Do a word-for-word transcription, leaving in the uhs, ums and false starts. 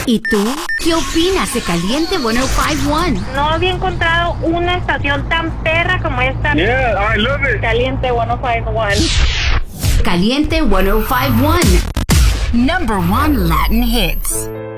¿Y tú? ¿Qué opinas de Caliente ciento cinco punto uno? No había encontrado una estación tan perra como esta. Yeah, I love it. Caliente ciento cinco punto uno. Caliente ciento cinco punto uno. Number one Latin hits.